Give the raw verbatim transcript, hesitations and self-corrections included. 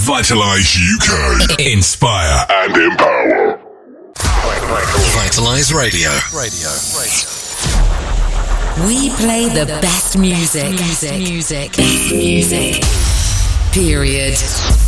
Vitalize U K. Inspire and empower. Vitalize Radio. Radio. Radio. We play the best music. Music. Music. Music. Period.